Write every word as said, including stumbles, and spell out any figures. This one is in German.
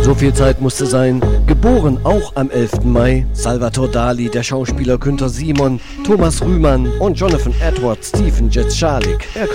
So viel Zeit musste sein. Geboren auch am elften Mai. Salvador Dali, der Schauspieler Günther Simon, Thomas Rühmann und Jonathan Edward Stephen Jetschalik.